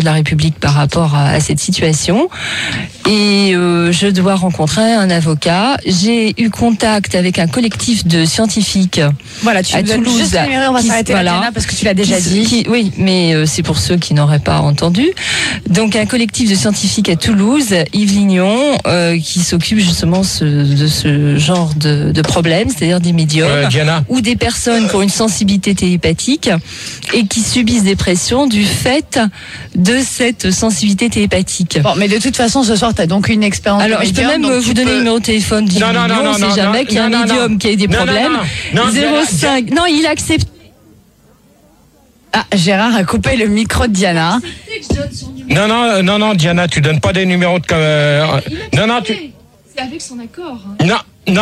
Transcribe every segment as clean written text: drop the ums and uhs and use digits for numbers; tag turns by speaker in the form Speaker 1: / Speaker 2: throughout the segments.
Speaker 1: de la République par rapport à cette situation et je dois rencontrer un avocat. J'ai eu contact avec un collectif de scientifiques
Speaker 2: voilà, tu
Speaker 1: à Toulouse.
Speaker 2: Juste le numéro, on va s'arrêter là, Diana, parce que tu l'as déjà dit.
Speaker 1: Oui, mais c'est pour ceux qui n'auraient pas entendu. Donc un collectif de scientifiques à Toulouse, Yves Lignon, qui s'occupe justement de ce genre de problème, c'est-à-dire des médiums ou des personnes qui ont une sensibilité télépathique et qui subissent des pressions du fait de cette sensibilité télépathique.
Speaker 2: Bon, mais de toute façon, ce soir, tu as donc une expérience.
Speaker 1: Alors, je peux même vous donner le numéro de téléphone d'Yves Lignon, on ne sait jamais qu'il y a un médium qui a des problèmes. 05. Non, il accepte.
Speaker 2: Ah, Gérard a coupé le micro de Diana.
Speaker 3: Non, Diana, tu donnes pas des numéros de.
Speaker 1: C'est avec son accord.
Speaker 3: Non.
Speaker 1: C'est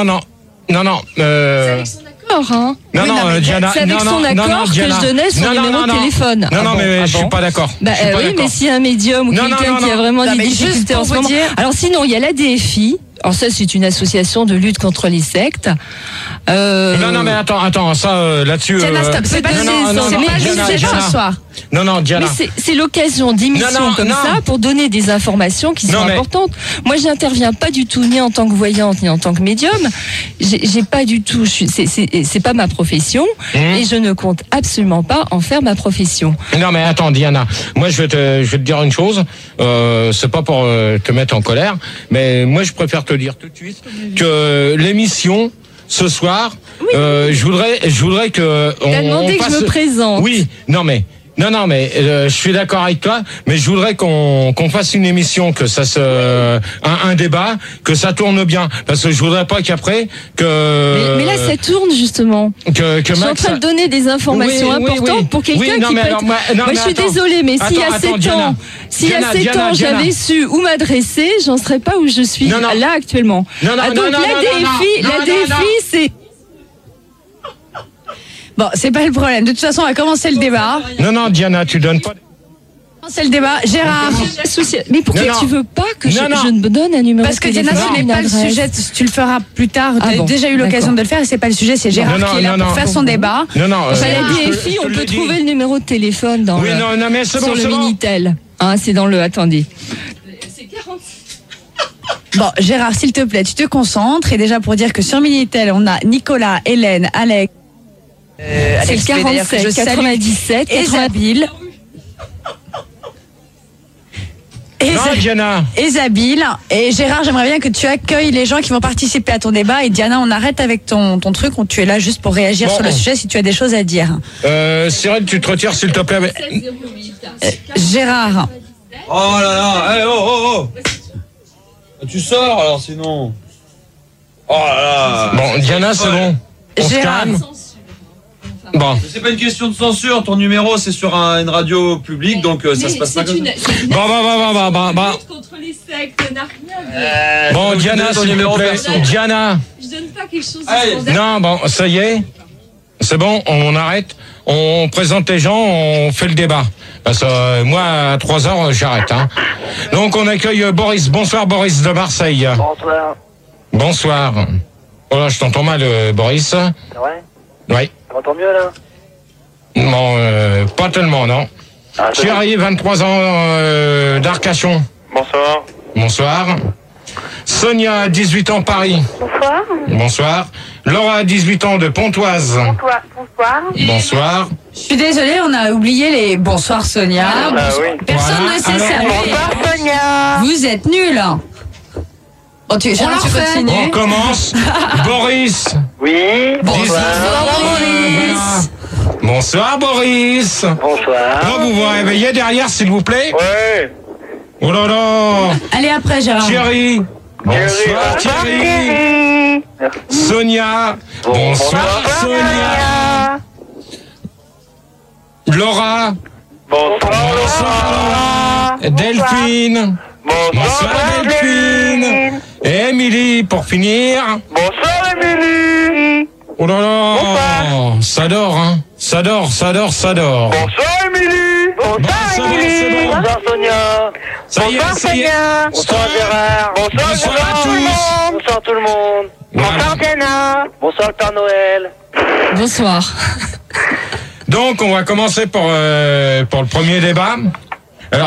Speaker 1: avec son accord, hein.
Speaker 3: Diana.
Speaker 1: C'est avec son accord que je donnais son numéro de téléphone.
Speaker 3: Mais je suis pas d'accord.
Speaker 1: Oui, mais si un médium ou quelqu'un qui a vraiment des difficultés en ce moment. Alors sinon, il y a la DFI. Alors ça, c'est une association de lutte contre les sectes.
Speaker 3: Non, mais attends, ça là-dessus.
Speaker 2: Diana, stop, c'est pas ce soir.
Speaker 3: Non, Diana.
Speaker 1: Mais c'est l'occasion d'émissions comme ça pour donner des informations qui sont importantes. Moi, j'interviens pas du tout ni en tant que voyante ni en tant que médium. J'ai pas du tout. C'est pas ma profession et je ne compte absolument pas en faire ma profession.
Speaker 3: Non, mais attends, Diana. Moi, je vais te dire une chose. C'est pas pour te mettre en colère, mais moi, je préfère te dire tout de suite que l'émission ce soir, je voudrais que
Speaker 1: t'as demandé que je me présente.
Speaker 3: Oui, non mais je suis d'accord avec toi, mais je voudrais qu'on fasse une émission, que ça un débat, que ça tourne bien, parce que je voudrais pas qu'après
Speaker 1: mais là ça tourne justement. Je suis en train de donner des informations importantes pour quelqu'un qui peut être. Moi je suis désolée, mais s'il y a 7 ans, j'avais su où m'adresser, j'en serais pas où je suis là actuellement. Donc la DFI, c'est.
Speaker 2: Bon, c'est pas le problème. De toute façon, on va commencer le débat.
Speaker 3: Non, Diana, tu donnes pas.
Speaker 2: C'est le débat. Gérard.
Speaker 1: Mais pourquoi tu veux pas que je ne donne un numéro?
Speaker 2: Parce que Diana, ce n'est pas le sujet. Tu le feras plus tard. Tu as déjà eu l'occasion de le faire et c'est pas le sujet. C'est Gérard qui est là pour faire son débat.
Speaker 1: La DFI, on peut trouver le numéro de téléphone sur le Minitel. C'est dans le. Attendez. C'est 46.
Speaker 2: Bon, Gérard, s'il te plaît, tu te concentres. Et déjà pour dire que sur Minitel, on a Nicolas, Hélène, Alex.
Speaker 1: C'est le 47, 97,
Speaker 2: Isabelle. Isabelle. Et Gérard, j'aimerais bien que tu accueilles les gens qui vont participer à ton débat. Et Diana, on arrête avec ton truc. Tu es là juste pour réagir sur le sujet si tu as des choses à dire.
Speaker 3: Cyril, tu te retires s'il te plaît.
Speaker 2: Gérard.
Speaker 4: Oh là là, allez, oh. Tu sors alors sinon. Oh là là.
Speaker 3: Bon, Diana, c'est bon. On se calme. Bon.
Speaker 4: C'est pas une question de censure, ton numéro c'est sur une radio publique, donc ça se passe pas comme ça.
Speaker 3: Bon.
Speaker 1: Contre les sectes n'a rien.
Speaker 3: Bon, Diana, s'il vous plaît. Diana.
Speaker 1: Je donne pas quelque chose
Speaker 3: de non, bon, ça y est. C'est bon, on arrête. On présente les gens, on fait le débat. Parce que moi, à 3h, j'arrête. Donc, on accueille Boris. Bonsoir, Boris de Marseille. Bonsoir. Oh là, je t'entends mal, Boris.
Speaker 5: C'est vrai?
Speaker 3: Oui.
Speaker 5: Tu m'entends mieux, là?
Speaker 3: Non, pas tellement, non. Thierry, 23 ans, d'Arcachon.
Speaker 5: Bonsoir.
Speaker 3: Bonsoir. Sonia, 18 ans, Paris.
Speaker 6: Bonsoir.
Speaker 3: Bonsoir. Laura, 18 ans, de Pontoise.
Speaker 6: Bonsoir.
Speaker 3: Bonsoir.
Speaker 2: Je suis désolée, on a oublié les bonsoir Sonia. Personne ne sait ça.
Speaker 6: Bonsoir Sonia.
Speaker 2: Vous êtes nuls. Bon, tu continues.
Speaker 3: On commence. Boris.
Speaker 5: Oui.
Speaker 2: Bonsoir Boris.
Speaker 3: Bonsoir Boris.
Speaker 5: Bonsoir.
Speaker 3: Oh, vous vous réveillez derrière, s'il vous plaît?
Speaker 5: Ouais.
Speaker 3: Oh là là.
Speaker 2: Allez, après Gérard.
Speaker 3: Thierry. Bonsoir Thierry. Sonia. Bonsoir Sonia. Laura.
Speaker 5: Bonsoir Laura.
Speaker 3: Delphine. Bonsoir Delphine. Et Émilie, pour finir.
Speaker 5: Bonsoir Émilie.
Speaker 3: Oh là là. Ça dort, hein. Ça dort.
Speaker 5: Bonsoir Émilie.
Speaker 3: Bonsoir Émilie.
Speaker 5: Bonsoir Sonia.
Speaker 3: Ça y est.
Speaker 5: Bonsoir Gérard.
Speaker 3: Bonsoir à tous.
Speaker 5: Bonsoir tout le monde.
Speaker 6: Bonsoir Diana.
Speaker 5: Bonsoir le Père Noël.
Speaker 1: Bonsoir.
Speaker 3: Donc, on va commencer pour le premier débat.